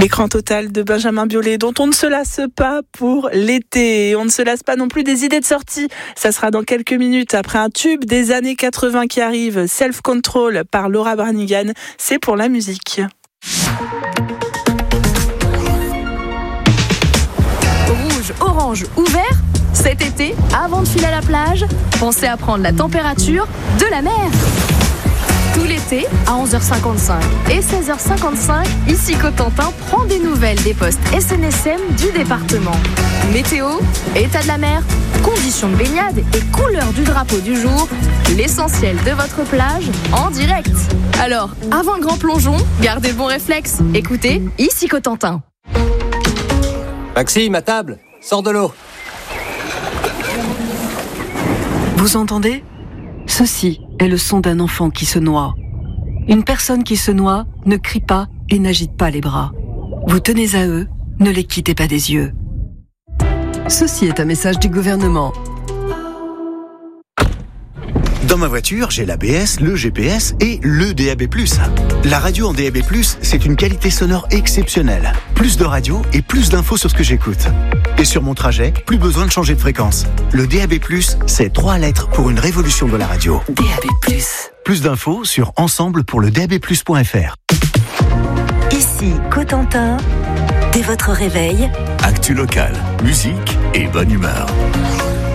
L'écran total de Benjamin Biolay, dont on ne se lasse pas pour l'été. On ne se lasse pas non plus des idées de sortie. Ça sera dans quelques minutes après un tube des années 80 qui arrive. Self Control par Laura Branigan. C'est pour la musique. Rouge, orange ou vert, cet été, avant de filer à la plage, pensez à prendre la température de la mer. Tout l'été, à 11h55 et 16h55, ici Cotentin prend des nouvelles des postes SNSM du département. Météo, état de la mer, conditions de baignade et couleur du drapeau du jour, l'essentiel de votre plage en direct. Alors, avant le grand plongeon, gardez le bon réflexe. Écoutez, ici Cotentin. Maxime, à table, sors de l'eau. Vous entendez ? Ceci est le son d'un enfant qui se noie. Une personne qui se noie ne crie pas et n'agite pas les bras. Vous tenez à eux, ne les quittez pas des yeux. Ceci est un message du gouvernement. Dans ma voiture, j'ai l'ABS, le GPS et le DAB+. La radio en DAB+, c'est une qualité sonore exceptionnelle. Plus de radio et plus d'infos sur ce que j'écoute. Et sur mon trajet, plus besoin de changer de fréquence. Le DAB+, c'est 3 lettres pour une révolution de la radio. DAB+. Plus d'infos sur ensemble-pour-le-DAB+.fr. Ici, Cotentin, dès votre réveil. Actu local, musique et bonne humeur.